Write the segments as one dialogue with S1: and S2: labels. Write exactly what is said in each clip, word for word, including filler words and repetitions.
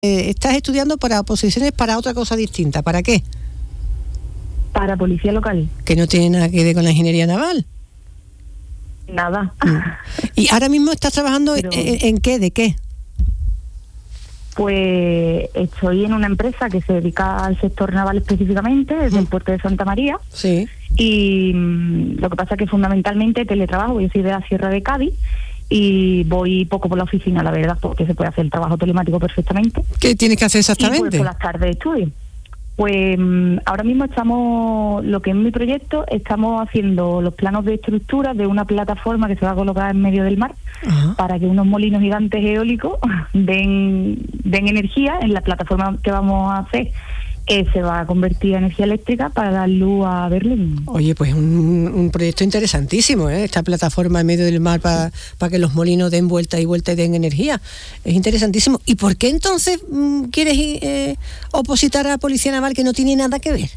S1: Eh, estás estudiando para oposiciones para otra cosa distinta. ¿Para qué?
S2: Para policía local.
S1: Que no tiene nada que ver con la ingeniería naval.
S2: Nada.
S1: Mm. ¿Y ahora mismo estás trabajando Pero, en, en qué? ¿De qué?
S2: Pues estoy en una empresa que se dedica al sector naval específicamente, desde mm. el puerto de Santa María.
S1: Sí.
S2: Y mmm, lo que pasa es que fundamentalmente teletrabajo. Yo soy de la Sierra de Cádiz y voy poco por la oficina, la verdad, porque se puede hacer el trabajo telemático perfectamente.
S1: ¿Qué tienes que hacer exactamente?
S2: Y pues por las tardes estudio. Pues mmm, ahora mismo estamos, lo que es mi proyecto, estamos haciendo los planos de estructura de una plataforma que se va a colocar en medio del mar. Ajá. Para que unos molinos gigantes eólicos den, den energía en la plataforma que vamos a hacer, que se va a convertir en energía eléctrica para dar luz a Berlín.
S1: Oye, pues un, un proyecto interesantísimo, ¿eh? Esta plataforma en medio del mar para pa que los molinos den vuelta y vuelta y den energía. Es interesantísimo. ¿Y por qué entonces mmm, quieres eh, opositar a la Policía Naval, que no tiene nada que ver?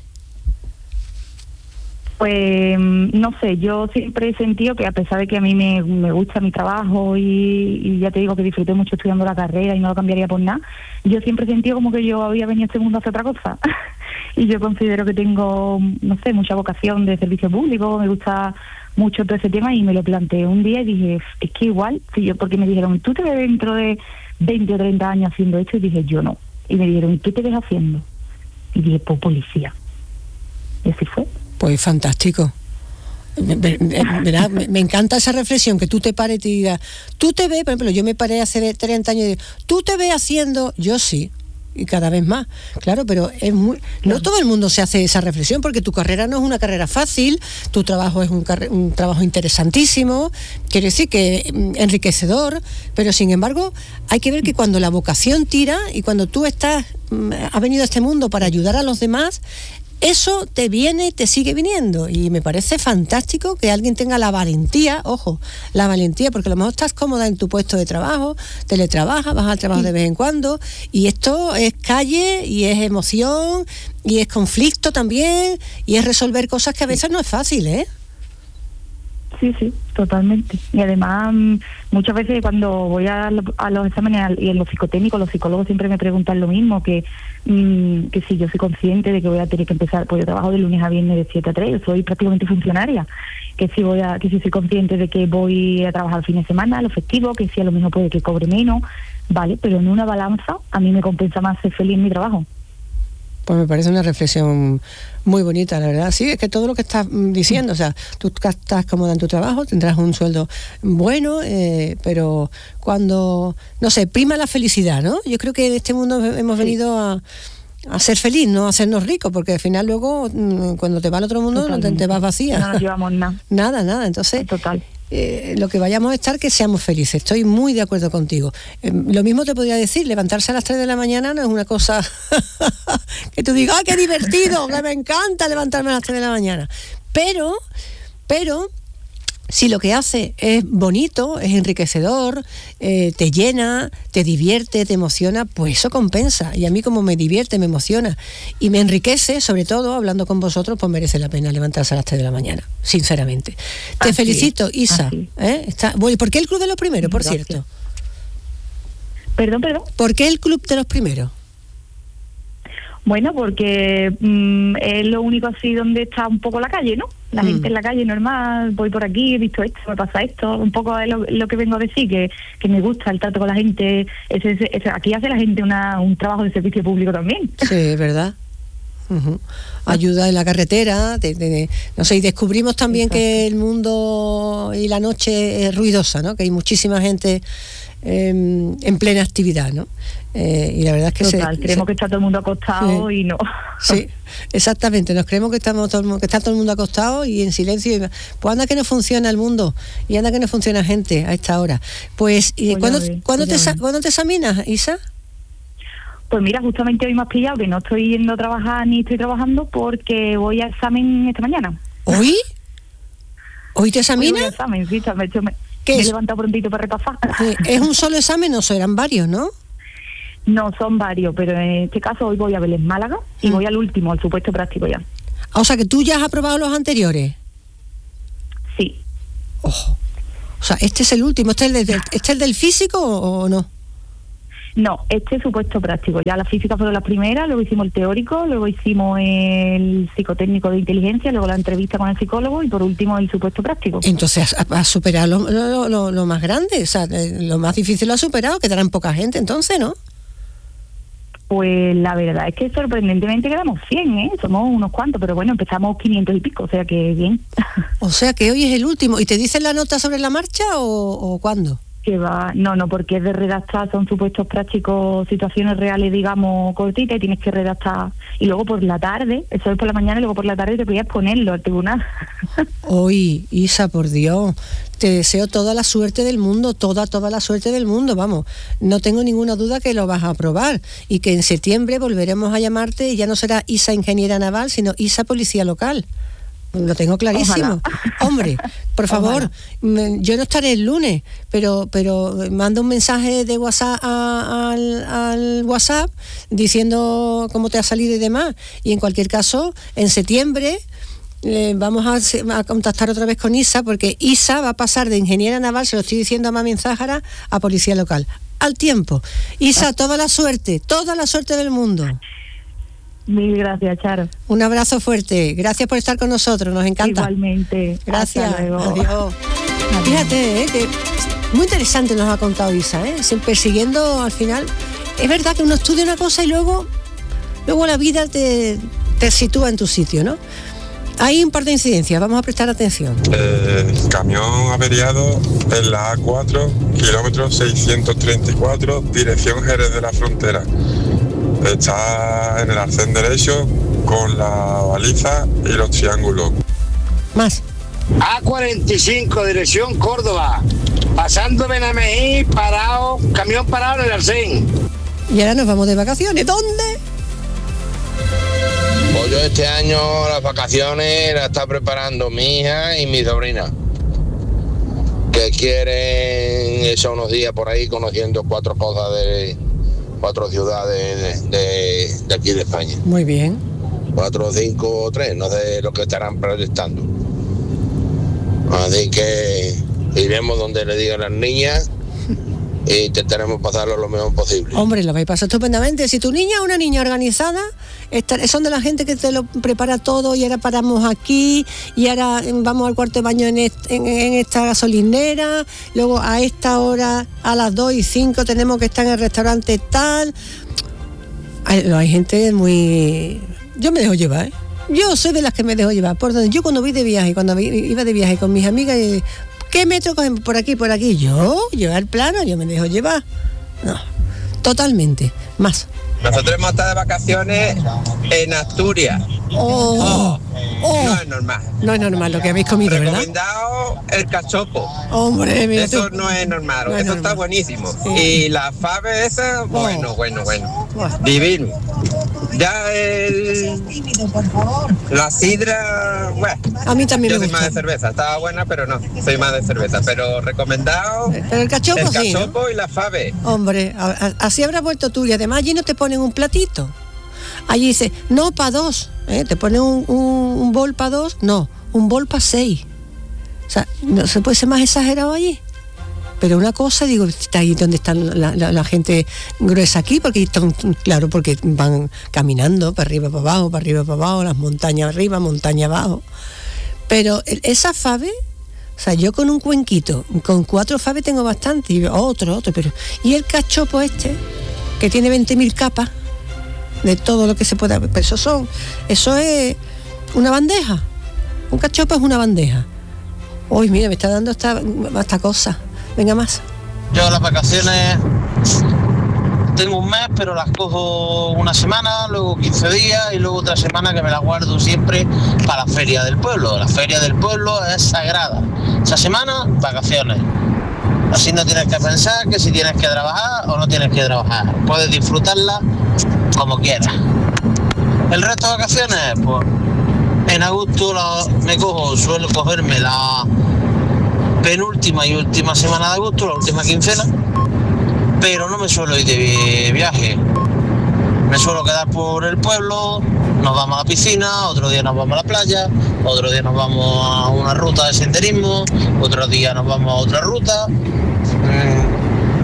S2: Pues no sé, yo siempre he sentido que a pesar de que a mí me, me gusta mi trabajo y, y ya te digo que disfruté mucho estudiando la carrera y no lo cambiaría por nada, yo siempre he sentido como que yo había venido a este mundo a hacer otra cosa. Y yo considero que tengo, no sé, mucha vocación de servicio público, me gusta mucho todo ese tema y me lo planteé un día y dije, es que igual, si yo, porque me dijeron, ¿tú te ves dentro de veinte o treinta años haciendo esto? Y dije, yo no. Y me dijeron, ¿y qué te ves haciendo? Y dije, pues policía. Y así fue.
S1: Pues fantástico. Me, me, me, me, me encanta esa reflexión, que tú te pares y te digas, tú te ves, por ejemplo, yo me paré hace treinta años y digo, tú te ves haciendo, yo sí, y cada vez más, claro, pero es muy, no todo el mundo se hace esa reflexión, porque tu carrera no es una carrera fácil, tu trabajo es un, un trabajo interesantísimo, quiere decir que enriquecedor, pero sin embargo hay que ver que cuando la vocación tira y cuando tú estás, has venido a este mundo para ayudar a los demás, eso te viene, te sigue viniendo, y me parece fantástico que alguien tenga la valentía, ojo, la valentía, porque a lo mejor estás cómoda en tu puesto de trabajo, teletrabajas, vas al trabajo de vez en cuando, y esto es calle, y es emoción, y es conflicto también, y es resolver cosas que a veces no es fácil, ¿eh?
S2: Sí, sí, totalmente. Y además, muchas veces cuando voy a, lo, a los exámenes y en los psicotécnicos, los psicólogos siempre me preguntan lo mismo, que mmm, que si yo soy consciente de que voy a tener que empezar, pues yo trabajo de lunes a viernes de siete a tres, yo soy prácticamente funcionaria, que si voy a, que si soy consciente de que voy a trabajar el fin de semana, los festivos, que si a lo mismo puede que cobre menos, vale, pero en una balanza a mí me compensa más ser feliz en mi trabajo.
S1: Pues me parece una reflexión muy bonita, la verdad. Sí, es que todo lo que estás diciendo, o sea, tú estás cómoda en tu trabajo, tendrás un sueldo bueno, eh, pero cuando, no sé, prima la felicidad, ¿no? Yo creo que en este mundo hemos sí. venido a, a ser feliz, no a hacernos ricos, porque al final luego, cuando te vas al otro mundo, no te, te vas vacía.
S2: No nos llevamos nada.
S1: Nada, nada, entonces...
S2: Total.
S1: Eh, lo que vayamos a estar, que seamos felices. Estoy muy de acuerdo contigo. Eh, lo mismo te podría decir, levantarse a las tres de la mañana no es una cosa que tú digas, ¡ay, qué divertido! Que me encanta levantarme a las tres de la mañana. Pero, pero, si lo que hace es bonito, es enriquecedor, eh, te llena, te divierte, te emociona, pues eso compensa. Y a mí, como me divierte, me emociona y me enriquece, sobre todo hablando con vosotros, pues merece la pena levantarse a las tres de la mañana, sinceramente. Te así felicito, es, Isa. ¿eh? Está, bueno, ¿por qué el Club de los Primeros, por Gracias. cierto?
S2: Perdón, perdón.
S1: ¿Por qué el Club de los Primeros?
S2: Bueno, porque mmm, es lo único así donde está un poco la calle, ¿no? La mm. gente en la calle normal, voy por aquí, he visto esto, me pasa esto, un poco es lo, lo que vengo a decir, que, que me gusta el trato con la gente. Ese, ese, ese, aquí hace la gente una, un trabajo de servicio público también.
S1: Sí, ¿verdad? Uh-huh. Ayuda en la carretera, de, de, de, no sé, y descubrimos también Exacto. que el mundo y la noche es ruidosa, ¿no? Que hay muchísima gente eh, en plena actividad, ¿no? Eh, y la verdad es que
S2: Total,
S1: se,
S2: creemos
S1: se,
S2: que está todo el mundo acostado
S1: sí,
S2: y no.
S1: Sí, exactamente, nos creemos que estamos todo, que está todo el mundo acostado y en silencio. Y, pues anda que no funciona el mundo y anda que no funciona gente a esta hora. Pues, pues ¿cuándo, ve, ¿cuándo, pues te, ¿cuándo te examinas, Isa?
S2: Pues mira, justamente hoy me has pillado que no estoy yendo a trabajar ni estoy trabajando porque voy a examen esta mañana.
S1: ¿Hoy? ¿Hoy te examinas?
S2: Hoy voy a examen, sí, me, me, me he levantado prontito para repasar.
S1: ¿Es un solo examen o serán varios, no?
S2: No, son varios, pero en este caso hoy voy a Vélez Málaga y mm. voy al último, al supuesto práctico ya.
S1: O sea, que tú ya has aprobado los anteriores.
S2: Sí.
S1: Ojo. O sea, este es el último, ¿este es el del, este es el del físico o no?
S2: No, este supuesto práctico. Ya las físicas fueron las primeras, luego hicimos el teórico, luego hicimos el psicotécnico de inteligencia, luego la entrevista con el psicólogo y por último el supuesto práctico.
S1: Entonces has, has superado lo, lo, lo, lo más grande, o sea, lo más difícil lo has superado, quedarán poca gente entonces, ¿no?
S2: Pues la verdad es que sorprendentemente quedamos cien, ¿eh? Somos unos cuantos, pero bueno, empezamos quinientos y pico, o sea que bien.
S1: O sea que hoy es el último. ¿Y te dicen la nota sobre la marcha o, o cuándo?
S2: Que va, no, no, porque es de redactar, son supuestos prácticos, situaciones reales, digamos, cortitas, y tienes que redactar. Y luego por la tarde, eso es por la mañana, y luego por la tarde te podías ponerlo al tribunal.
S1: Hoy, Isa, por Dios, te deseo toda la suerte del mundo, toda, toda la suerte del mundo, vamos. No tengo ninguna duda que lo vas a aprobar y que en septiembre volveremos a llamarte y ya no será Isa Ingeniera Naval, sino Isa Policía Local. Lo tengo clarísimo. Ojalá. Hombre, por favor, me, yo no estaré el lunes, pero pero manda un mensaje de WhatsApp a, al, al WhatsApp diciendo cómo te ha salido y demás. Y en cualquier caso, en septiembre eh, vamos a, a contactar otra vez con Isa, porque Isa va a pasar de ingeniera naval, se lo estoy diciendo a Mami en Záhara, a policía local. Al tiempo. Isa, toda la suerte, toda la suerte del mundo.
S2: Mil gracias, Charo.
S1: Un abrazo fuerte. Gracias por estar con nosotros, nos encanta.
S2: Igualmente.
S1: Gracias.
S2: Hasta luego.
S1: Adiós. Fíjate, ¿eh? que muy interesante nos ha contado Isa, ¿eh? Siempre persiguiendo al final. Es verdad que uno estudia una cosa y luego, luego la vida te, te sitúa en tu sitio, ¿no? Hay un par de incidencias, vamos a prestar atención.
S3: Eh, camión averiado en la A cuatro, kilómetro seiscientos treinta y cuatro, dirección Jerez de la Frontera. Está en el arcén derecho con la baliza y los triángulos.
S1: Más.
S4: A cuarenta y cinco, dirección Córdoba. Pasando Benamejí, parado, camión parado en el arcén.
S1: Y ahora nos vamos de vacaciones. ¿Dónde?
S5: Pues yo este año las vacaciones las está preparando mi hija y mi sobrina, que quieren eso unos días por ahí conociendo cuatro cosas de cuatro ciudades de, de, de aquí de España.
S1: Muy bien.
S5: Cuatro, cinco o tres, no sé lo que estarán proyectando. Así que iremos donde le digan las niñas e intentaremos pasarlo lo mejor posible.
S1: Hombre, lo vais a pasar estupendamente. Si tu niña es una niña organizada, esta, son de la gente que te lo prepara todo y ahora paramos aquí y ahora vamos al cuarto de baño en, est, en, en esta gasolinera, luego a esta hora, a las dos y cinco tenemos que estar en el restaurante tal. Hay, hay gente muy... Yo me dejo llevar, ¿eh? Yo soy de las que me dejo llevar. Por donde yo cuando voy de viaje, cuando iba de viaje con mis amigas... Y, ¿qué metro cogemos por aquí, por aquí? Yo, llevar plano, yo me dejo llevar. No, totalmente. Más.
S6: Nosotros hemos estado de vacaciones en Asturias.
S1: Oh, oh, oh.
S6: No es normal.
S1: No es normal lo que habéis comido, ¿verdad?
S6: Recomendado el cachopo.
S1: Hombre, mira
S6: Eso
S1: tú.
S6: no es normal,
S1: no es
S6: eso
S1: normal.
S6: Está buenísimo.
S1: Sí.
S6: Y la fave esa, bueno, oh. bueno, bueno. Oh. Divino. Ya el... La sidra, bueno.
S1: A mí también
S6: yo
S1: me
S6: gusta. Yo soy más de cerveza, estaba buena, pero no, soy más de cerveza. Pero recomendado
S1: pero el cachopo,
S6: el
S1: sí,
S6: cachopo
S1: ¿no?
S6: Y la fave.
S1: Hombre, a, a, así habrá vuelto tú y además allí no te ponen un platito. Allí dice, no, para dos, ¿eh? Te ponen un, un, un bol para dos, no, un bol para seis. O sea, no se puede ser más exagerado allí. Pero una cosa, digo, está ahí donde está la, la, la gente gruesa aquí, porque claro, porque van caminando para arriba, para abajo, para arriba, para abajo, las montañas arriba, montaña abajo. Pero esa fave, o sea, yo con un cuenquito, con cuatro faves tengo bastante, y otro, otro, pero... Y el cachopo este, que tiene veinte mil capas, de todo lo que se pueda... Pero eso son, eso es una bandeja. Un cachopo es una bandeja. Uy, mira, me está dando esta, esta cosa. Venga, más.
S7: Yo las vacaciones tengo un mes, pero las cojo una semana, luego quince días y luego otra semana que me la guardo siempre para la feria del pueblo. La feria del pueblo es sagrada. Esa semana, vacaciones. Así no tienes que pensar que si tienes que trabajar o no tienes que trabajar. Puedes disfrutarla como quieras. El resto de vacaciones, pues en agosto la, me cojo, suelo cogerme la penúltima y última semana de agosto, la última quincena, pero no me suelo ir de viaje. Me suelo quedar por el pueblo, nos vamos a la piscina, otro día nos vamos a la playa, otro día nos vamos a una ruta de senderismo, otro día nos vamos a otra ruta.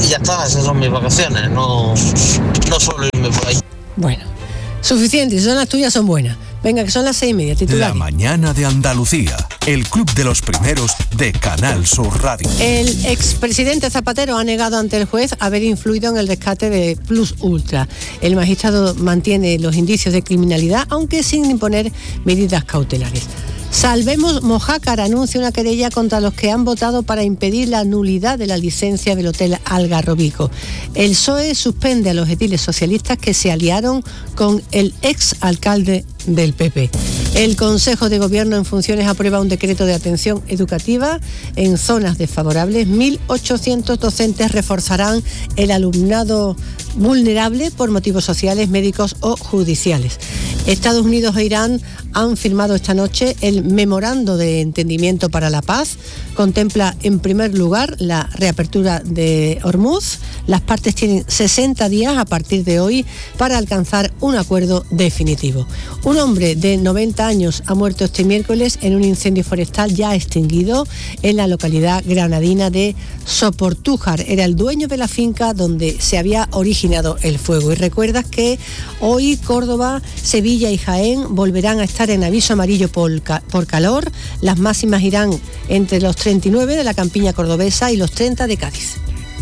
S7: y ya está, esas son mis vacaciones, no, no suelo irme por ahí.
S1: Bueno, suficiente, si son las tuyas son buenas. Venga, que son las seis y media, titulares.
S8: La mañana de Andalucía, el club de los primeros de Canal Sur Radio.
S1: El expresidente Zapatero ha negado ante el juez haber influido en el rescate de Plus Ultra. El magistrado mantiene los indicios de criminalidad, aunque sin imponer medidas cautelares. Salvemos Mojácar anuncia una querella contra los que han votado para impedir la nulidad de la licencia del Hotel Algarrobico. El P S O E suspende a los ediles socialistas que se aliaron con el ex alcalde del P P. El Consejo de Gobierno en funciones aprueba un decreto de atención educativa en zonas desfavorables. mil ochocientos docentes reforzarán el alumnado vulnerable por motivos sociales, médicos o judiciales. Estados Unidos e Irán han firmado esta noche el Memorando de Entendimiento para la Paz. Contempla, en primer lugar, la reapertura de Hormuz. Las partes tienen sesenta días a partir de hoy para alcanzar un acuerdo definitivo. Un hombre de noventa años ha muerto este miércoles en un incendio forestal ya extinguido en la localidad granadina de Soportújar. Era el dueño de la finca donde se había originado el fuego. Y recuerdas que hoy Córdoba, Sevilla y Jaén volverán a estar en aviso amarillo por, ca- por calor. Las máximas irán entre los treinta y nueve de la campiña cordobesa y los treinta de Cádiz.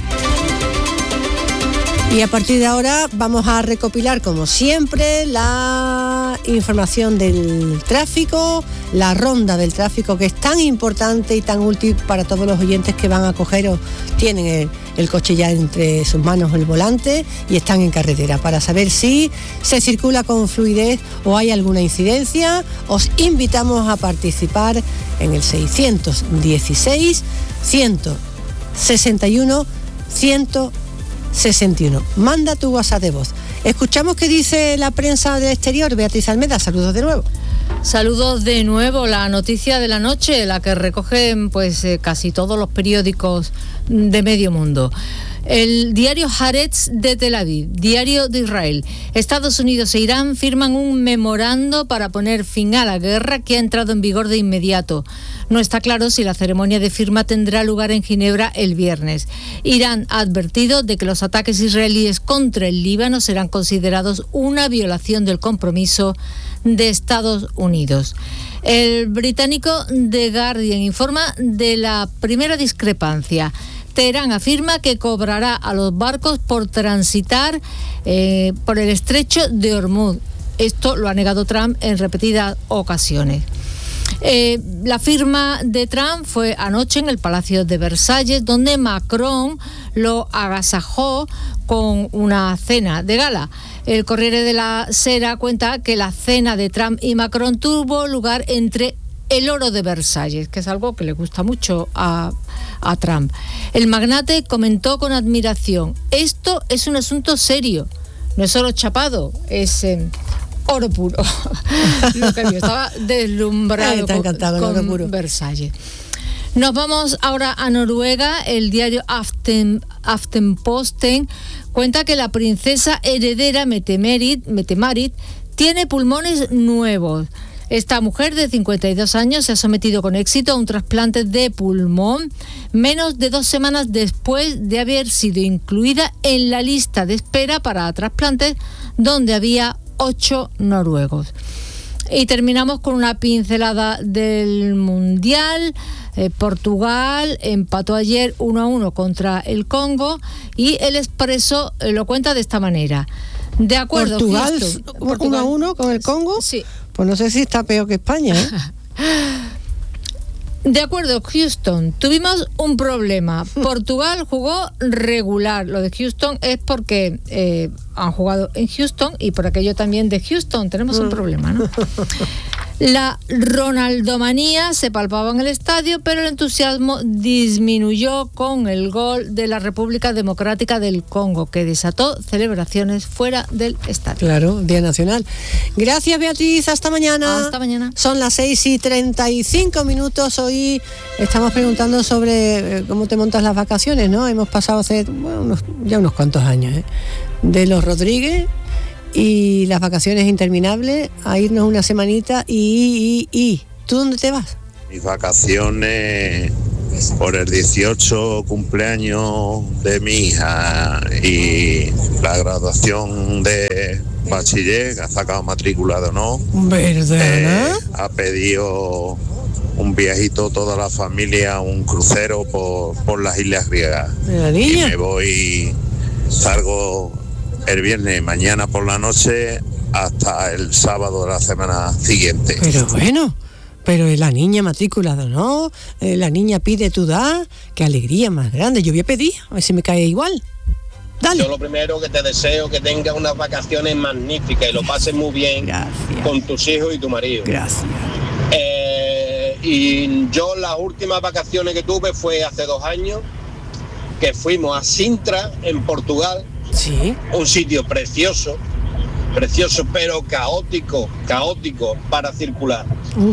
S1: Y a partir de ahora vamos a recopilar, como siempre, la información del tráfico, la ronda del tráfico, que es tan importante y tan útil para todos los oyentes que van a coger o tienen el, el coche ya entre sus manos, el volante, y están en carretera, para saber si se circula con fluidez o hay alguna incidencia. Os invitamos a participar en el seiscientos dieciséis, ciento sesenta y uno, ciento sesenta y uno. Manda tu WhatsApp de voz. Escuchamos qué dice la prensa del exterior. Beatriz Almeda, saludos de nuevo.
S9: Saludos de nuevo. La noticia de la noche, la que recogen pues eh, casi todos los periódicos de medio mundo. El diario Haaretz de Tel Aviv, diario de Israel. Estados Unidos e Irán firman un memorando para poner fin a la guerra que ha entrado en vigor de inmediato. No está claro si la ceremonia de firma tendrá lugar en Ginebra el viernes. Irán ha advertido de que los ataques israelíes contra el Líbano serán considerados una violación del compromiso de Estados Unidos. El británico The Guardian informa de la primera discrepancia. Teherán afirma que cobrará a los barcos por transitar eh, por el estrecho de Hormuz. Esto lo ha negado Trump en repetidas ocasiones. Eh, la firma de Trump fue anoche en el Palacio de Versalles, donde Macron lo agasajó con una cena de gala. El Corriere de la Sera cuenta que la cena de Trump y Macron tuvo lugar entre el oro de Versalles, que es algo que le gusta mucho a, a Trump. El magnate comentó con admiración: esto es un asunto serio, no es oro chapado, es eh, oro puro. Lo que yo estaba deslumbrado
S1: Ay, con, con oro puro.
S9: Versalles. Nos vamos ahora a Noruega. El diario Aften, Aftenposten cuenta que la princesa heredera Mette-Marit, Mette-Marit tiene pulmones nuevos. Esta mujer de cincuenta y dos años se ha sometido con éxito a un trasplante de pulmón menos de dos semanas después de haber sido incluida en la lista de espera para trasplantes, donde había ocho noruegos. Y terminamos con una pincelada del Mundial. Eh, Portugal empató ayer uno a uno contra el Congo y el Expreso eh, lo cuenta de esta manera. De acuerdo,
S1: Portugal,
S9: Houston,
S1: Portugal uno a uno con el Congo.
S9: Sí.
S1: Pues no sé si está peor que España, ¿eh?
S9: De acuerdo, Houston, tuvimos un problema. Portugal jugó regular. Lo de Houston es porque eh, han jugado en Houston y por aquello también de Houston. Tenemos mm. un problema, ¿no? La ronaldomanía se palpaba en el estadio, pero el entusiasmo disminuyó con el gol de la República Democrática del Congo, que desató celebraciones fuera del estadio.
S1: Claro, Día Nacional. Gracias, Beatriz. Hasta mañana.
S9: Hasta mañana.
S1: Son las seis y treinta y cinco minutos. Hoy estamos preguntando sobre cómo te montas las vacaciones, ¿no? Hemos pasado hace bueno, unos, ya unos cuantos años, ¿eh? De los Rodríguez y las vacaciones interminables a irnos una semanita y, y, y ¿tú dónde te vas?
S5: Mis vacaciones por el dieciocho cumpleaños de mi hija y la graduación de bachiller, que ha sacado matrícula de honor,
S1: ¿verdad?
S5: Eh, ha pedido un viajito toda la familia, un crucero por, por las islas griegas.
S1: ¿La niña?
S5: Y me voy, salgo el viernes, mañana por la noche, hasta el sábado de la semana siguiente.
S1: Pero bueno, pero la niña matriculada, ¿no? Eh, la niña pide tu da, qué alegría más grande. Yo voy a pedir, a ver si me cae igual. Dale.
S6: Yo lo primero que te deseo que tengas unas vacaciones magníficas y lo pases muy bien.
S1: Gracias.
S6: Con tus hijos y tu marido.
S1: Gracias.
S6: Eh, y yo las últimas vacaciones que tuve fue hace dos años, que fuimos a Sintra, en Portugal.
S1: Sí.
S6: Un sitio precioso, precioso, pero caótico, caótico para circular.
S1: Uf.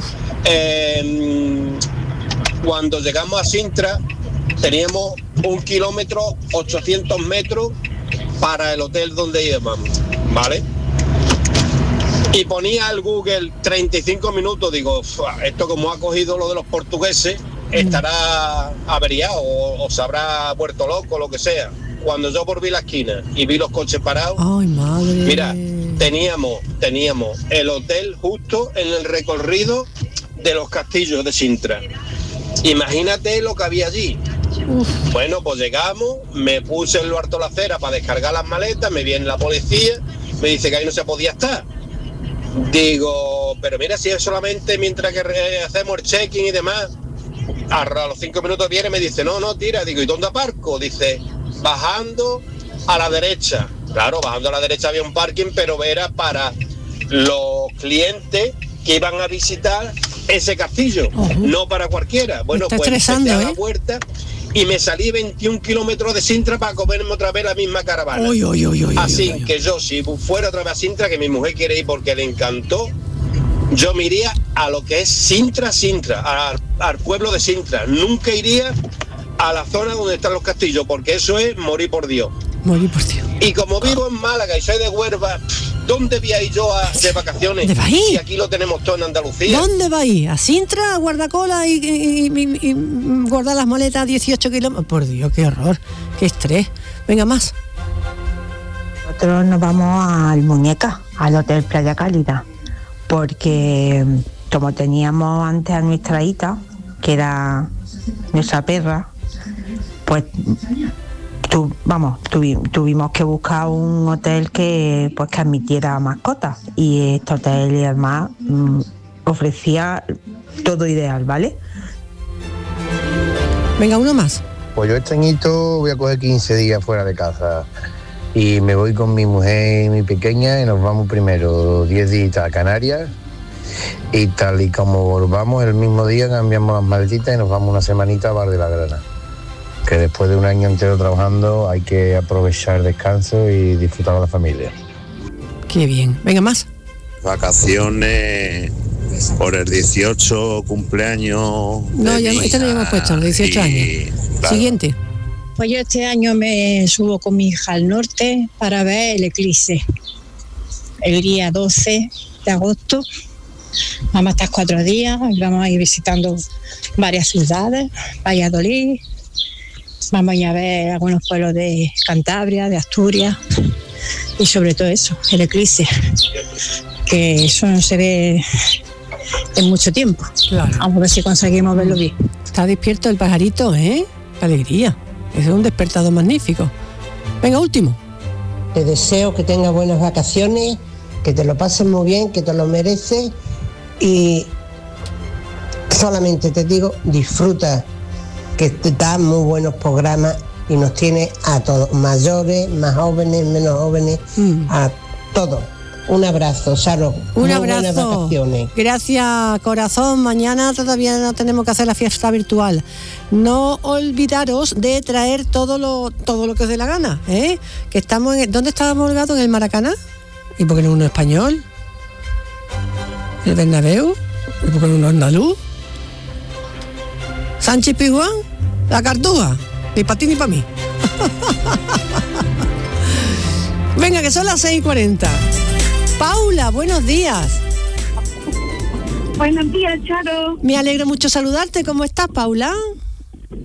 S6: Eh, cuando llegamos a Sintra, teníamos un kilómetro, ochocientos metros para el hotel donde íbamos, ¿vale? Y ponía el Google treinta y cinco minutos, digo, esto como ha cogido lo de los portugueses, estará averiado o, o se habrá vuelto loco, lo que sea. Cuando yo volví la esquina y vi los coches parados,
S1: ay, madre.
S6: Mira, teníamos, teníamos el hotel justo en el recorrido de los castillos de Sintra. Imagínate lo que había allí. Uf. Bueno, pues llegamos, me puse en lo harto de la acera para descargar las maletas, me viene la policía, me dice que ahí no se podía estar. Digo, pero mira, si es solamente mientras que hacemos el check-in y demás. A los cinco minutos viene y me dice, no, no, tira. Digo, ¿y dónde aparco? Dice, bajando a la derecha. Claro, bajando a la derecha había un parking, pero era para los clientes que iban a visitar ese castillo, uh-huh. no para cualquiera. Bueno, pues empecé a dar la vuelta y me salí veintiún kilómetros de Sintra para comerme otra vez la misma caravana. Uy, uy, uy, uy, Así uy, uy, que yo, si fuera otra vez a Sintra, que mi mujer quiere ir porque le encantó, yo me iría a lo que es Sintra, Sintra, al, al pueblo de Sintra. Nunca iría a la zona donde están los castillos, porque eso es morir por Dios.
S1: Morir por Dios.
S6: Y como vivo en Málaga y soy de Huelva, ¿dónde voy a ir yo a, de vacaciones?
S1: ¿Dónde va a ir?
S6: Si aquí lo tenemos todo en Andalucía.
S1: ¿Dónde va a ir? ¿A Sintra, a Guardacola y, y, y, y guardar las maletas a dieciocho kilómetros? Por Dios, qué horror, qué estrés. Venga, más.
S10: Nosotros nos vamos al Muñeca, al Hotel Playa Cálida, porque como teníamos antes a nuestra hija, que era nuestra perra, pues tu, vamos, tuvi, tuvimos que buscar un hotel que pues que admitiera mascotas, y este hotel además mm, ofrecía todo ideal, ¿vale?
S1: Venga, uno más.
S11: Pues yo este añito voy a coger quince días fuera de casa y me voy con mi mujer y mi pequeña y nos vamos primero diez días a Canarias, y tal y como volvamos el mismo día cambiamos las maletitas y nos vamos una semanita a Bar de la Grana, que después de un año entero trabajando hay que aprovechar el descanso y disfrutar de la familia.
S1: Qué bien. Venga, más.
S5: Vacaciones por el dieciocho cumpleaños.
S1: No, ya, esto no lo hemos puesto, los dieciocho años. Claro. Siguiente.
S12: Pues yo este año me subo con mi hija al norte para ver el eclipse. El día doce de agosto. Vamos a estar cuatro días, vamos a ir visitando varias ciudades, Valladolid, vamos a ir a ver algunos pueblos de Cantabria, de Asturias, y sobre todo eso, el eclipse, que eso no se ve en mucho tiempo.
S1: Claro.
S12: Vamos a ver si conseguimos verlo bien.
S1: Está despierto el pajarito, ¿eh? Qué alegría. Es un despertador magnífico. Venga, último.
S13: Te deseo que tengas buenas vacaciones, que te lo pases muy bien, que te lo mereces, y solamente te digo, disfruta, que te da muy buenos programas y nos tiene a todos, mayores, más jóvenes, menos jóvenes, mm. a todos. Un abrazo, Saro.
S1: Un
S13: muy
S1: abrazo.
S13: Buenas vacaciones.
S1: Gracias, corazón. Mañana todavía no tenemos que hacer la fiesta virtual. No olvidaros de traer todo lo todo lo que os dé la gana, ¿eh? Que estamos en, ¿dónde estábamos colgados? ¿En el Maracaná? ¿Y por qué no uno español? ¿El Bernabéu? ¿Y por qué no uno andaluz? ¿Sánchez Pizjuán? ¿La Cartuja? Ni para ti ni para mí. Venga, que son las seis y cuarenta. Paula, buenos días.
S14: Buenos días, Charo.
S1: Me alegro mucho saludarte. ¿Cómo estás, Paula?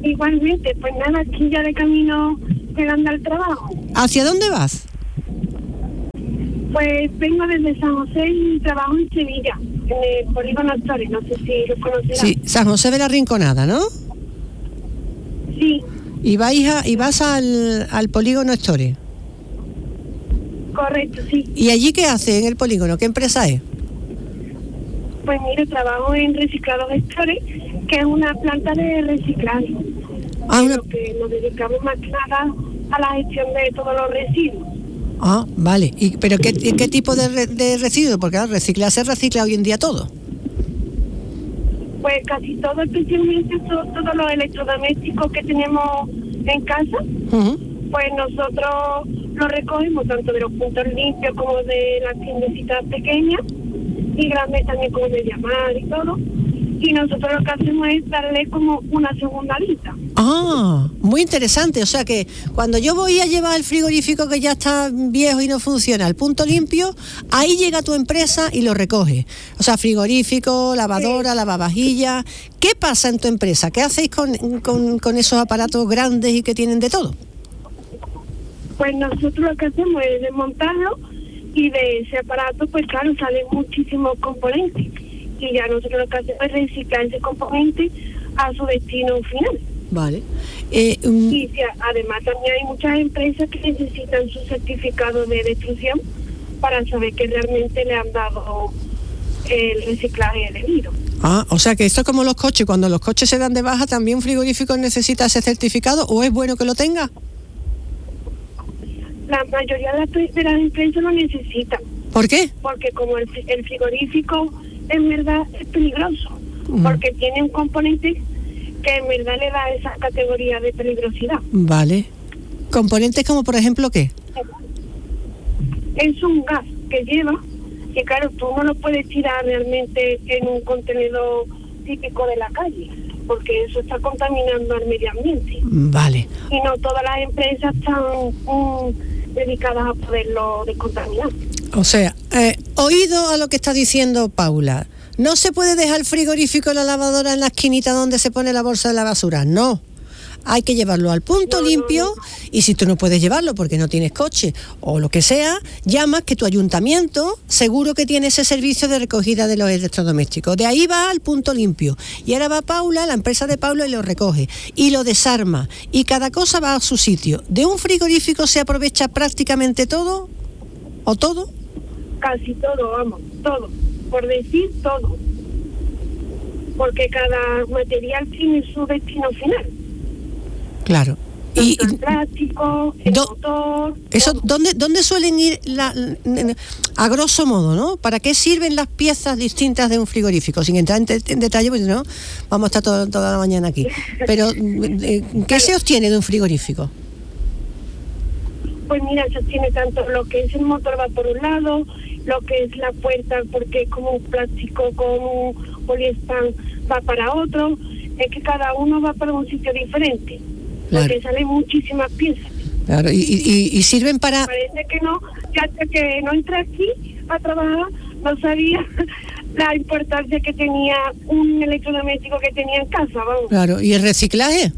S14: Igualmente, pues nada, aquí ya de camino llegando al trabajo.
S1: ¿Hacia dónde vas?
S14: Pues vengo desde San José y trabajo en Sevilla, en el Polígono Astores, no sé si lo conocerás.
S1: Sí, San José de la Rinconada, ¿no?
S14: Sí.
S1: ¿Y, vais a, y vas al, al Polígono Astores?
S14: Correcto, sí.
S1: ¿Y allí qué hace en el polígono? ¿Qué empresa es?
S14: Pues mire, trabajo en Reciclados Astores, que es una planta de reciclaje.
S1: Ah, una...
S14: Lo que nos dedicamos más que nada a la gestión de todos los residuos.
S1: Ah, vale. ¿Y, ¿Pero qué, qué tipo de, re, de residuos? Porque claro, reciclar se recicla hoy en día todo.
S14: Pues casi todo, especialmente todo, todos los electrodomésticos que tenemos en casa, uh-huh. Pues nosotros los recogemos tanto de los puntos limpios como de las tiendecitas pequeñas y grandes también como de llamar y todo. Y nosotros lo que hacemos es darle como una segunda vida.
S1: Ah, muy interesante. O sea que cuando yo voy a llevar el frigorífico que ya está viejo y no funciona al punto limpio, ahí llega tu empresa y lo recoge. O sea, frigorífico, lavadora, sí. Lavavajillas. ¿Qué pasa en tu empresa? ¿Qué hacéis con, con, con esos aparatos grandes y que tienen de todo?
S14: Pues nosotros lo que hacemos es desmontarlo y de ese aparato, pues claro, salen muchísimos componentes. Y ya nosotros lo que hacemos es reciclar ese componente a su destino final.
S1: Vale. Eh, um...
S14: Y si, además también hay muchas empresas que necesitan su certificado de destrucción para saber que realmente le han dado el reciclaje debido.
S1: Ah, o sea que esto es como los coches. Cuando los coches se dan de baja, ¿también un frigorífico necesita ese certificado o es bueno que lo tenga?
S14: La mayoría de las, de las empresas lo necesitan.
S1: ¿Por qué?
S14: Porque como el, el frigorífico en verdad es peligroso, mm. porque tiene un componente que en verdad le da esa categoría de peligrosidad.
S1: Vale. ¿Componentes como por ejemplo qué?
S14: Es un gas que lleva, que claro, tú no lo puedes tirar realmente en un contenedor típico de la calle, porque eso está contaminando al medio ambiente.
S1: Vale.
S14: Y no todas las empresas están um, dedicadas a poderlo descontaminar.
S1: O sea, eh, oído a lo que está diciendo Paula, no se puede dejar el frigorífico y la lavadora en la esquinita donde se pone la bolsa de la basura, no. Hay que llevarlo al punto no, limpio no, no. Y si tú no puedes llevarlo porque no tienes coche o lo que sea, llamas que tu ayuntamiento seguro que tiene ese servicio de recogida de los electrodomésticos. De ahí va al punto limpio. Y ahora va Paula, la empresa de Paula, y lo recoge. Y lo desarma. Y cada cosa va a su sitio. ¿De un frigorífico se aprovecha prácticamente todo? ¿O todo?
S14: Casi todo, vamos, todo. Por decir todo. Porque cada material tiene su destino final.
S1: Claro.
S14: Y el plástico, el do, motor.
S1: Eso, ¿dónde, ¿Dónde suelen ir la, a grosso modo, no? ¿Para qué sirven las piezas distintas de un frigorífico? Sin entrar en, te, en detalle, pues no, vamos a estar todo, toda la mañana aquí. Pero, ¿qué claro. se obtiene de un frigorífico?
S14: Pues mira, se obtiene tanto lo que es el motor va por un lado, lo que es la puerta, porque es como un plástico con un poliespan va para otro. Es que cada uno va para un sitio diferente. Claro. Porque salen muchísimas piezas.
S1: Claro, y, y, y sirven para...
S14: Parece que no, ya hasta que no entré aquí a trabajar, no sabía la importancia que tenía un electrodoméstico que tenía en casa, vamos.
S1: Claro, ¿y el reciclaje?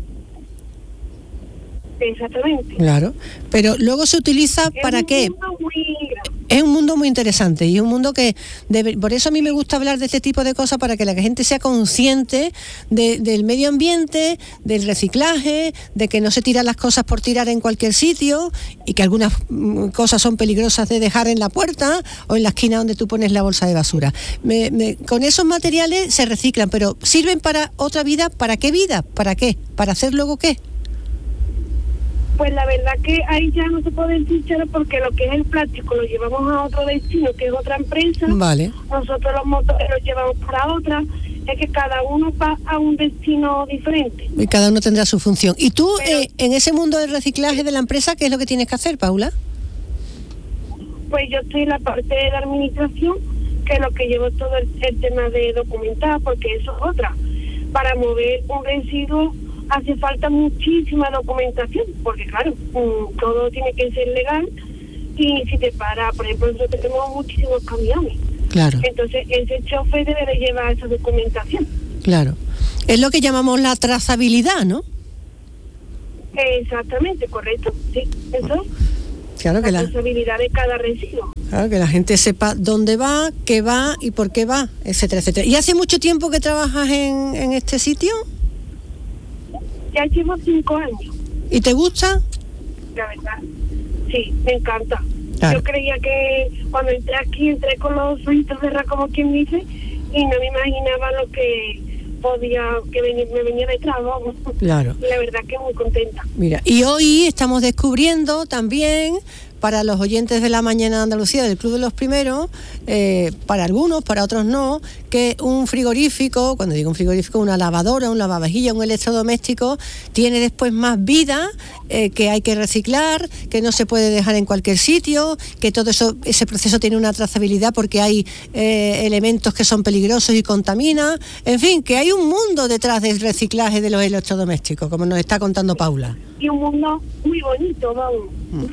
S14: Exactamente.
S1: Claro, pero luego se utiliza
S14: es
S1: para qué?
S14: Muy...
S1: Es un mundo muy interesante y es un mundo que, debe, por eso a mí me gusta hablar de este tipo de cosas, para que la gente sea consciente de, del medio ambiente, del reciclaje, de que no se tiran las cosas por tirar en cualquier sitio y que algunas mm, cosas son peligrosas de dejar en la puerta o en la esquina donde tú pones la bolsa de basura. Me, me, con esos materiales se reciclan, pero ¿sirven para otra vida? ¿Para qué vida? ¿Para qué? ¿Para hacer luego qué?
S14: Pues la verdad que ahí ya no se puede decir porque lo que es el plástico lo llevamos a otro destino, que es otra empresa.
S1: Vale.
S14: Nosotros los motores los llevamos para otra. Es que cada uno va a un destino diferente.
S1: Y cada uno tendrá su función. ¿Y tú, Pero, eh, en ese mundo del reciclaje de la empresa, qué es lo que tienes que hacer, Paula?
S14: Pues yo estoy en la parte de la administración, que es lo que llevo todo el, el tema de documentar, porque eso es otra. Para mover un residuo hace falta muchísima documentación, porque claro, mmm, todo tiene que ser legal, y si te para, por ejemplo, nosotros tenemos muchísimos camiones.
S1: Claro.
S14: Entonces ese chofer debe de llevar esa documentación.
S1: Claro. Es lo que llamamos la trazabilidad, ¿no?
S14: Exactamente, correcto, sí, eso es.
S1: Claro que
S14: la
S1: la,
S14: responsabilidad de cada residuo.
S1: claro, que la gente sepa dónde va, qué va y por qué va, etcétera, etcétera. ¿Y hace mucho tiempo que trabajas en, en este sitio?
S14: Ya llevo cinco años.
S1: ¿Y te gusta?
S14: La verdad, sí, me encanta.
S1: Claro.
S14: Yo creía que cuando entré aquí, entré con los ojitos cerrados, como quien dice, y no me imaginaba lo que podía, que venir, me venía detrás, vamos.
S1: Claro.
S14: Y la verdad que muy contenta.
S1: Mira, y hoy estamos descubriendo también, para los oyentes de la Mañana de Andalucía del Club de los Primeros, eh, para algunos, para otros no, que un frigorífico, cuando digo un frigorífico, una lavadora, un lavavajillas, un electrodoméstico, tiene después más vida, eh, que hay que reciclar, que no se puede dejar en cualquier sitio, que todo eso, ese proceso tiene una trazabilidad porque hay eh, elementos que son peligrosos y contaminan, en fin, que hay un mundo detrás del reciclaje de los electrodomésticos, como nos está contando Paula.
S14: Y un mundo muy bonito, vamos.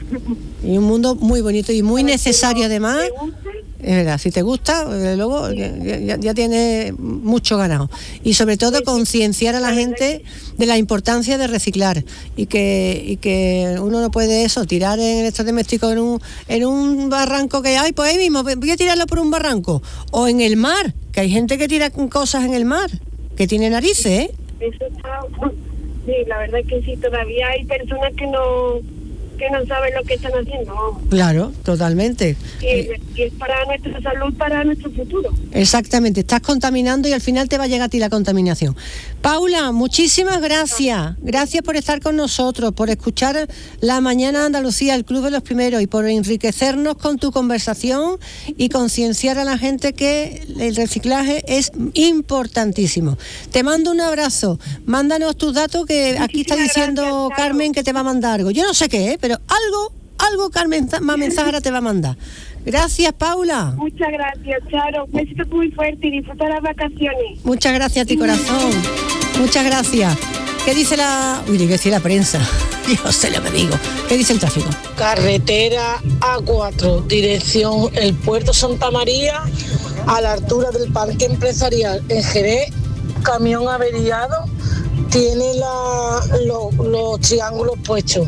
S1: Y un mundo muy bonito y muy necesario además. Es verdad, si te gusta, desde luego ya, ya, ya tienes mucho ganado. Y sobre todo concienciar a la gente de la importancia de reciclar y que y que uno no puede eso, tirar en electrodomésticos en un, en un barranco que hay, pues ahí mismo, voy a tirarlo por un barranco. O en el mar, que hay gente que tira cosas en el mar, que tiene narices, ¿eh?
S14: Eso está... Sí, la verdad es que sí, todavía hay personas que no que no saben lo que están haciendo.
S1: Claro, totalmente.
S14: Y es, y es para nuestra salud, para nuestro futuro.
S1: Exactamente, estás contaminando y al final te va a llegar a ti la contaminación. Paula, muchísimas gracias. Gracias por estar con nosotros, por escuchar La Mañana de Andalucía, el Club de los Primeros, y por enriquecernos con tu conversación y concienciar a la gente que el reciclaje es importantísimo. Te mando un abrazo. Mándanos tus datos, que aquí está diciendo Carmen que te va a mandar algo. Yo no sé qué, ¿eh? Pero algo, algo Carmen Mensajera te va a mandar. Gracias, Paula.
S14: Muchas gracias, Charo. Un besito muy fuerte y disfruta las vacaciones.
S1: Muchas gracias a ti, corazón. Muchas gracias. ¿Qué dice la... Uy, ¿qué dice la prensa? Yo sé lo que digo. ¿Qué dice el tráfico?
S15: Carretera A cuatro, dirección el Puerto Santa María, a la altura del Parque Empresarial en Jerez, camión averiado, tiene la, lo, los triángulos puestos,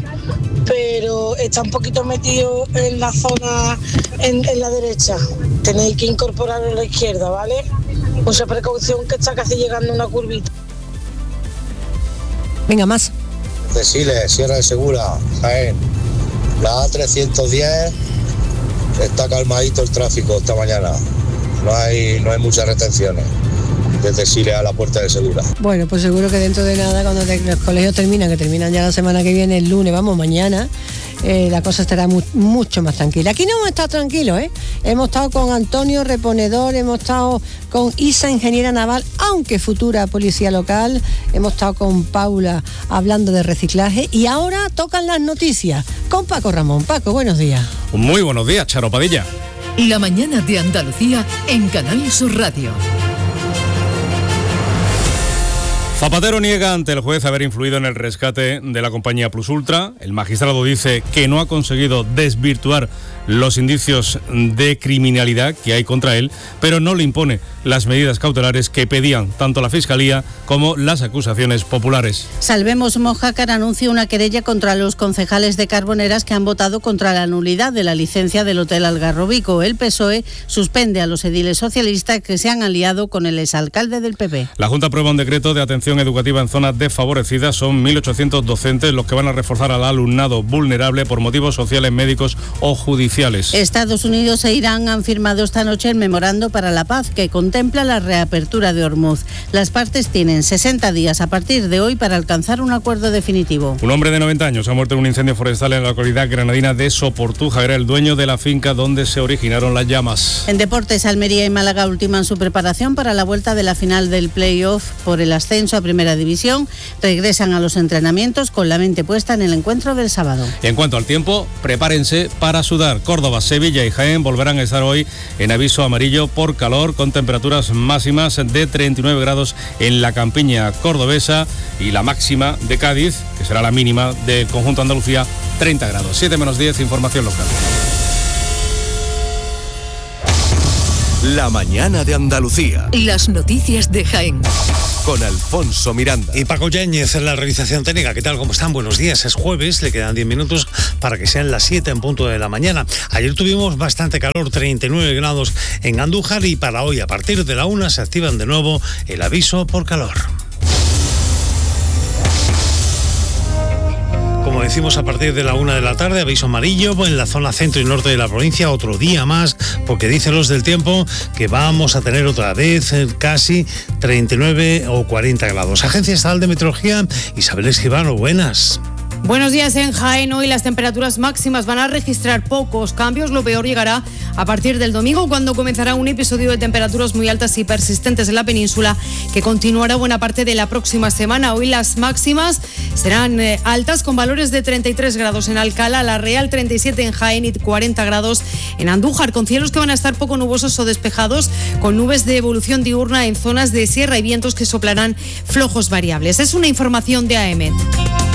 S15: pero está un poquito metido en la zona, en, en la derecha. Tenéis que incorporarlo a la izquierda, ¿vale? Mucha precaución, que está casi llegando a una curvita.
S1: Venga, más.
S5: Deciles, Sierra de Segura, Jaén. La A trescientos diez está calmadito el tráfico esta mañana. No hay, no hay muchas retenciones desde Siles a la Puerta de Segura.
S1: Bueno, pues seguro que dentro de nada, cuando te, los colegios terminan, que terminan ya la semana que viene, el lunes, vamos, mañana, eh, la cosa estará mu- mucho más tranquila. Aquí no hemos estado tranquilos, ¿eh? Hemos estado con Antonio, reponedor, hemos estado con Isa, ingeniera naval, aunque futura policía local, hemos estado con Paula hablando de reciclaje, y ahora tocan las noticias con Paco Ramón. Paco, buenos días.
S16: Muy buenos días, Charo Padilla.
S17: La Mañana de Andalucía en Canal Sur Radio.
S16: Zapatero niega ante el juez haber influido en el rescate de la compañía Plus Ultra. El magistrado dice que no ha conseguido desvirtuar los indicios de criminalidad que hay contra él, pero no le impone las medidas cautelares que pedían tanto la Fiscalía como las acusaciones populares.
S18: Salvemos Mojácar anuncia una querella contra los concejales de Carboneras que han votado contra la nulidad de la licencia del Hotel Algarrobico. El P S O E suspende a los ediles socialistas que se han aliado con el exalcalde del P P.
S16: La Junta aprueba un decreto de atención educativa en zonas desfavorecidas. Son mil ochocientos docentes los que van a reforzar al alumnado vulnerable por motivos sociales, médicos o judiciales.
S18: Estados Unidos e Irán han firmado esta noche el memorando para la paz que contempla la reapertura de Hormuz. Las partes tienen sesenta días a partir de hoy para alcanzar un acuerdo definitivo.
S16: Un hombre de noventa años ha muerto en un incendio forestal en la localidad granadina de Soportuja. Era el dueño de la finca donde se originaron las llamas.
S18: En deportes, Almería y Málaga ultiman su preparación para la vuelta de la final del play-off por el ascenso a Primera División. Regresan a los entrenamientos con la mente puesta en el encuentro del sábado.
S16: En cuanto al tiempo, prepárense para sudar. Córdoba, Sevilla y Jaén volverán a estar hoy en aviso amarillo por calor, con temperaturas máximas de treinta y nueve grados en la campiña cordobesa y la máxima de Cádiz, que será la mínima del conjunto Andalucía, treinta grados. siete menos diez, información local.
S8: La mañana de Andalucía.
S17: Las noticias de Jaén.
S8: Con Alfonso Miranda.
S19: Y Paco Yáñez en la realización técnica. ¿Qué tal? ¿Cómo están? Buenos días. Es jueves, le quedan diez minutos para que sean las siete en punto de la mañana. Ayer tuvimos bastante calor, treinta y nueve grados en Andújar, y para hoy a partir de la una se activan de nuevo el aviso por calor. Como decimos, a partir de la una de la tarde, aviso amarillo en la zona centro y norte de la provincia, otro día más, porque dicen los del tiempo que vamos a tener otra vez casi treinta y nueve o cuarenta grados. Agencia Estatal de Meteorología, Isabel Escribano, buenas.
S20: Buenos días. En Jaén hoy las temperaturas máximas van a registrar pocos cambios. Lo peor llegará a partir del domingo, cuando comenzará un episodio de temperaturas muy altas y persistentes en la península, que continuará buena parte de la próxima semana. Hoy las máximas serán eh, altas, con valores de treinta y tres grados en Alcalá, La Real, treinta y siete en Jaén y cuarenta grados en Andújar, con cielos que van a estar poco nubosos o despejados, con nubes de evolución diurna en zonas de sierra y vientos que soplarán flojos variables. Es una información de A E M E T.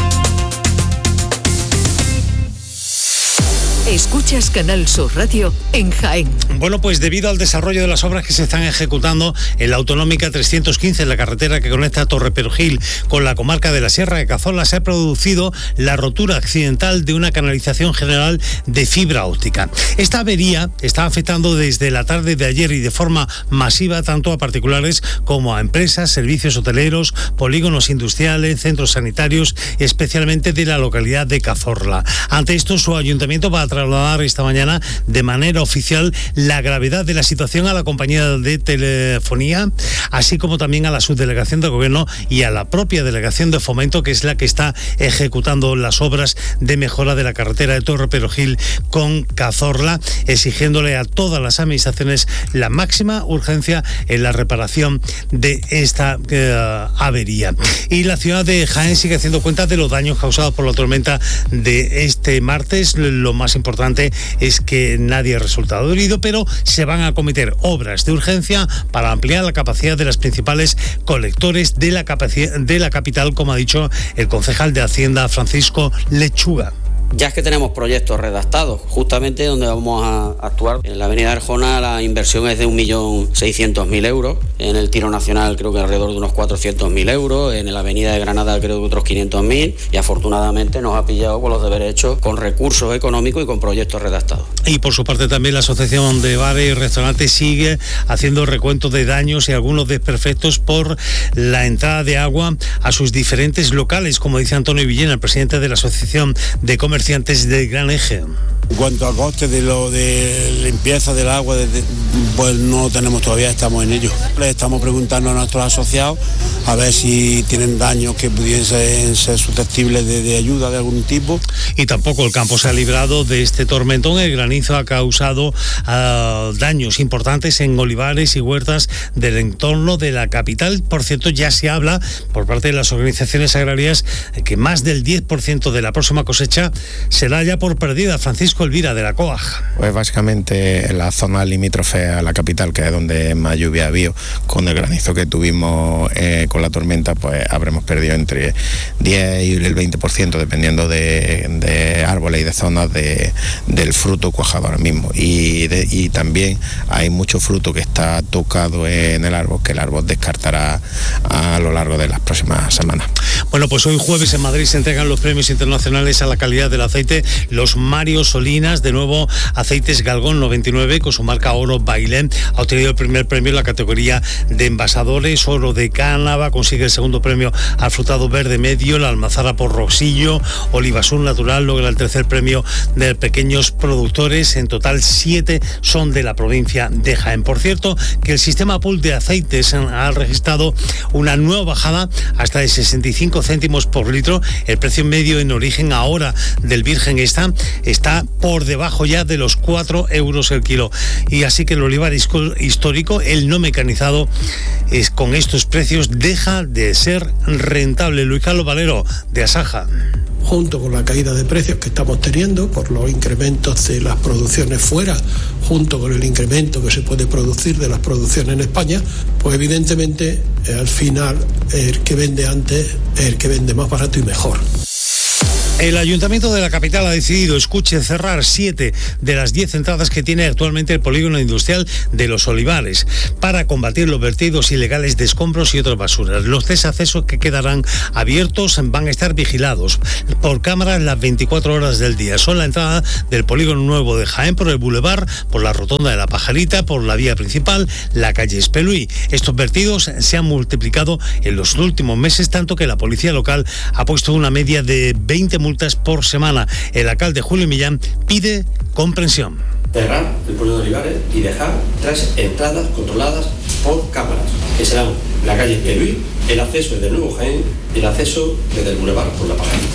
S17: Escuchas Canal Sur Radio en Jaén.
S19: Bueno, pues debido al desarrollo de las obras que se están ejecutando en la autonómica trescientos quince, en la carretera que conecta Torreperojil con la comarca de la Sierra de Cazorla, se ha producido la rotura accidental de una canalización general de fibra óptica. Esta avería está afectando desde la tarde de ayer y de forma masiva tanto a particulares como a empresas, servicios hoteleros, polígonos industriales, centros sanitarios, especialmente de la localidad de Cazorla. Ante esto, su ayuntamiento va a trasladar esta mañana de manera oficial la gravedad de la situación a la compañía de telefonía, así como también a la subdelegación de gobierno y a la propia delegación de fomento, que es la que está ejecutando las obras de mejora de la carretera de Torreperojil con Cazorla, exigiéndole a todas las administraciones la máxima urgencia en la reparación de esta eh, avería. Y la ciudad de Jaén sigue haciendo cuenta de los daños causados por la tormenta de este martes. Lo más importante es que nadie ha resultado herido, pero se van a acometer obras de urgencia para ampliar la capacidad de las principales colectores de la, capacidad, de la capital, como ha dicho el concejal de Hacienda, Francisco Lechuga.
S21: Ya es que tenemos proyectos redactados, justamente donde vamos a actuar. En la avenida Arjona la inversión es de un millón seiscientos mil euros, en el Tiro Nacional creo que alrededor de unos cuatrocientos mil euros, en la avenida de Granada creo que otros quinientos mil, y afortunadamente nos ha pillado con los deberes hechos, con recursos económicos y con proyectos redactados.
S19: Y por su parte también la Asociación de Bares y Restaurantes sigue haciendo recuento de daños y algunos desperfectos por la entrada de agua a sus diferentes locales, como dice Antonio Villena, el presidente de la Asociación de Comerciantes del Gran Eje.
S22: En cuanto a coste de lo de limpieza del agua, pues no lo tenemos todavía, estamos en ello. Le estamos preguntando a nuestros asociados a ver si tienen daños que pudiesen ser susceptibles de, de ayuda de algún tipo.
S19: Y tampoco el campo se ha librado de este tormentón. El granizo ha causado uh, daños importantes en olivares y huertas del entorno de la capital. Por cierto, ya se habla por parte de las organizaciones agrarias que más del diez por ciento de la próxima cosecha se da ya por perdida. Francisco Elvira, de la C O A G.
S23: Pues básicamente en la zona limítrofe a la capital, que es donde más lluvia ha habido, con el granizo que tuvimos eh, con la tormenta, pues habremos perdido entre diez y el veinte por ciento, dependiendo de, de árboles y de zonas de, del fruto cuajado ahora mismo. Y, de, y también hay mucho fruto que está tocado en el árbol, que el árbol descartará a lo largo de las próximas semanas.
S19: Bueno, pues hoy jueves en Madrid se entregan los premios internacionales a la calidad del aceite, los Mario Solinas. De nuevo, Aceites Galgón noventa y nueve, con su marca Oro Bailén, ha obtenido el primer premio en la categoría de envasadores. Oro de Cánava consigue el segundo premio al frutado verde medio. La Almazara por Roxillo. Olivasur Natural logra el tercer premio de pequeños productores. En total, siete son de la provincia de Jaén. Por cierto, que el sistema pool de aceites ha registrado una nueva bajada hasta de sesenta y cinco céntimos por litro. El precio medio en origen ahora del virgen está, está por debajo ya de los cuatro euros el kilo. Y así que el olivar histórico, el no mecanizado, es, con estos precios deja de ser rentable. Luis Carlos Valero, de Asaja.
S24: Junto con la caída de precios que estamos teniendo por los incrementos de las producciones fuera, junto con el incremento que se puede producir de las producciones en España, pues evidentemente al final el que vende antes es el que vende más barato y mejor.
S19: El Ayuntamiento de la capital ha decidido, escuche, cerrar siete de las diez entradas que tiene actualmente el polígono industrial de Los Olivares para combatir los vertidos ilegales de escombros y otras basuras. Los tres accesos que quedarán abiertos van a estar vigilados por cámaras las veinticuatro horas del día. Son la entrada del polígono nuevo de Jaén por el Boulevard, por la rotonda de la Pajarita, por la vía principal, la calle Espeluí. Estos vertidos se han multiplicado en los últimos meses, tanto que la policía local ha puesto una media de veinte multas por semana. El alcalde Julio Millán pide comprensión.
S2: Cerrar el polígono de Olivares y dejar tres entradas controladas por cámaras, que serán la calle Espeluí, el acceso desde el Nuevo Jaén y el acceso desde el Boulevard por la Pajarita.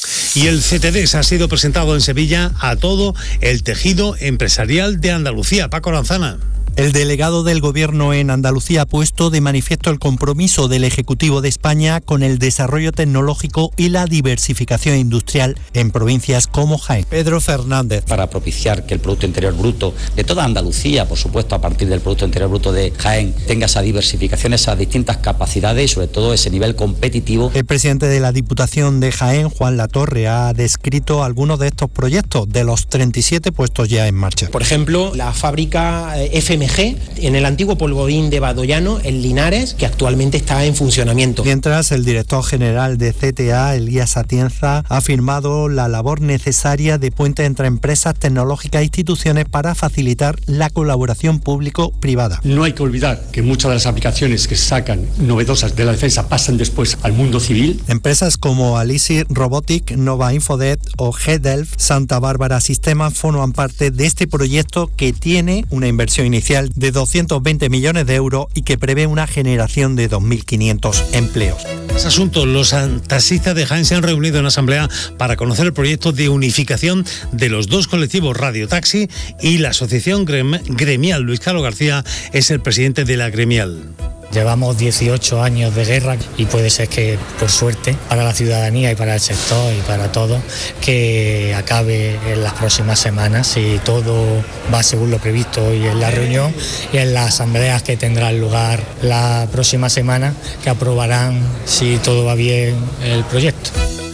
S19: Y el C T D S ha sido presentado en Sevilla a todo el tejido empresarial de Andalucía. Paco Lanzana.
S3: El delegado del Gobierno en Andalucía ha puesto de manifiesto el compromiso del Ejecutivo de España con el desarrollo tecnológico y la diversificación industrial en provincias como Jaén. Pedro Fernández.
S4: Para propiciar que el Producto Interior Bruto de toda Andalucía, por supuesto a partir del Producto Interior Bruto de Jaén, tenga esa diversificación, esas distintas capacidades y sobre todo ese nivel competitivo.
S3: El presidente de la Diputación de Jaén, Juan Latorre, ha descrito algunos de estos proyectos de los treinta y siete puestos ya en marcha.
S7: Por ejemplo, la fábrica F M G en el antiguo polvorín de Badoyano, en Linares, que actualmente está en funcionamiento.
S3: Mientras, el director general de C T A, Elías Atienza, ha firmado la labor necesaria de puente entre empresas tecnológicas e instituciones para facilitar la colaboración público-privada.
S25: No hay que olvidar que muchas de las aplicaciones que se sacan novedosas de la defensa pasan después al mundo civil.
S3: Empresas como Alisi Robotic, Nova Infodet o G-Delf, Santa Bárbara Sistemas forman parte de este proyecto que tiene una inversión inicial de doscientos veinte millones de euros y que prevé una generación de dos mil quinientos empleos.
S19: Ese asunto, los taxistas de Jaén se han reunido en asamblea para conocer el proyecto de unificación de los dos colectivos Radio Taxi y la asociación gremial. Luis Carlos García es el presidente de la gremial.
S26: Llevamos dieciocho años de guerra y puede ser que, por suerte, para la ciudadanía y para el sector y para todos, que acabe en las próximas semanas, si todo va según lo previsto hoy en la reunión y en las asambleas que tendrán lugar la próxima semana, que aprobarán, si todo va bien, el proyecto.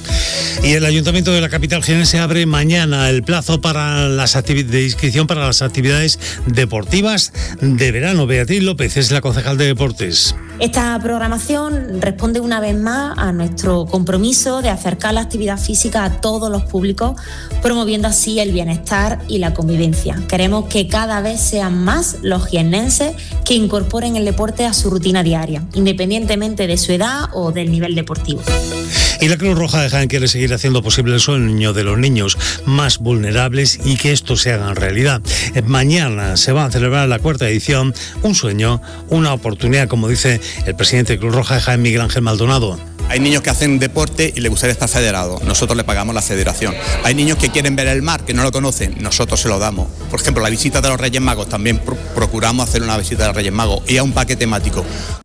S19: Y el Ayuntamiento de la capital jienense abre mañana el plazo para las de inscripción para las actividades deportivas de verano. Beatriz López es la concejal de deportes.
S27: Esta programación responde una vez más a nuestro compromiso de acercar la actividad física a todos los públicos, promoviendo así el bienestar y la convivencia. Queremos que cada vez sean más los jiennenses que incorporen el deporte a su rutina diaria, independientemente de su edad o del nivel deportivo.
S19: Y la Cruz Roja de Jaén quiere seguir haciendo posible el sueño de los niños más vulnerables y que esto se haga realidad. Mañana se va a celebrar la cuarta edición, un sueño, una oportunidad, como dice el presidente de Cruz Roja de Jaén, Miguel Ángel Maldonado.
S28: Hay niños que hacen deporte y les gustaría estar federados. Nosotros le pagamos la federación. Hay niños que quieren ver el mar, que no lo conocen.Nosotros se lo damos. Por ejemplo, la visita de los Reyes Magos. También pro- procuramos hacer una visita de los Reyes Magos y a un parque temático.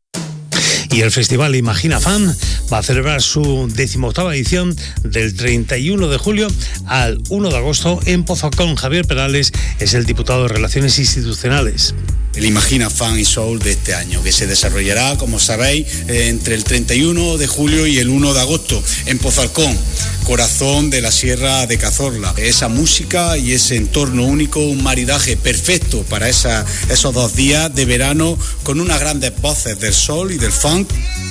S19: Y el Festival Imagina Fan va a celebrar su decimoctava edición del treinta y uno de julio al uno de agosto en Pozocón. Javier Perales es el diputado de Relaciones Institucionales.
S29: El Imagina Fan y Soul de este año, que se desarrollará, como sabéis, entre el treinta y uno de julio y el uno de agosto en Pozalcón, corazón de la Sierra de Cazorla. Esa música y ese entorno único, un maridaje perfecto para esa, esos dos días de verano con unas grandes voces del soul y del funk.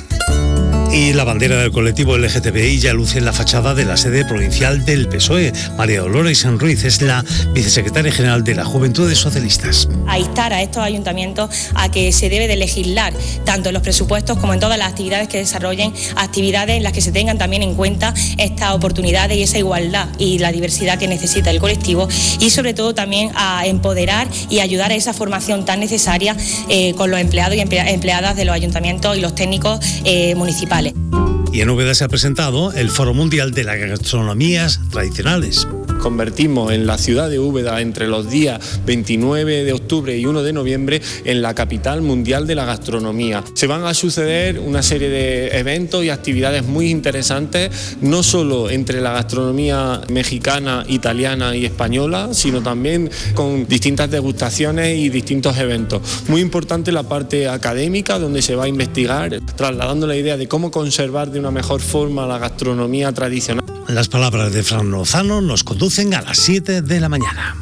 S19: Y la bandera del colectivo L G T B I ya luce en la fachada de la sede provincial del P S O E. María Dolores Ruiz es la vicesecretaria general de la Juventudes Socialistas.
S30: A instar a estos ayuntamientos a que se debe de legislar, tanto en los presupuestos como en todas las actividades que desarrollen, actividades en las que se tengan también en cuenta estas oportunidades y esa igualdad y la diversidad que necesita el colectivo, y sobre todo también a empoderar y ayudar a esa formación tan necesaria eh, con los empleados y empleadas de los ayuntamientos y los técnicos eh, municipales.
S19: Y en Úbeda se ha presentado el Foro Mundial de las Gastronomías Tradicionales.
S31: Convertimos en la ciudad de Úbeda entre los días veintinueve de octubre y uno de noviembre en la capital mundial de la gastronomía. Se van a suceder una serie de eventos y actividades muy interesantes, no solo entre la gastronomía mexicana, italiana y española, sino también con distintas degustaciones y distintos eventos. Muy importante la parte académica, donde se va a investigar, trasladando la idea de cómo conservar de una mejor forma la gastronomía tradicional.
S19: Las palabras de Fran Lozano nos conducen a las siete de la mañana.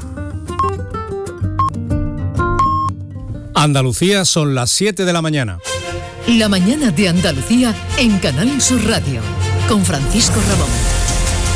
S16: Andalucía, son las siete de la mañana.
S17: La mañana de Andalucía en Canal Sur Radio, con Francisco Ramón.